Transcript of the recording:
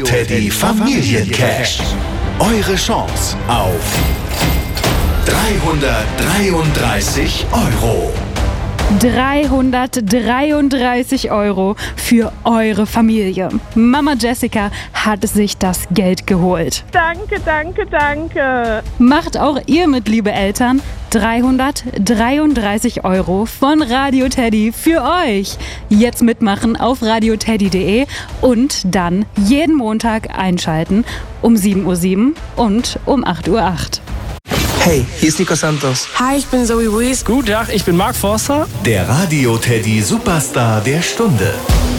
Teddy Familiencash. Eure Chance auf 333 Euro. 333 Euro für eure Familie. Mama Jessica hat sich das Geld geholt. Danke, danke, danke. Macht auch ihr mit, liebe Eltern. 333 Euro von Radio Teddy für euch. Jetzt mitmachen auf radioteddy.de und dann jeden Montag einschalten um 7:07 Uhr und um 8:08 Uhr. Hey, hier ist Nico Santos. Hi, ich bin Zoe Wies. Guten Tag, ich bin Mark Forster. Der Radio Teddy Superstar der Stunde.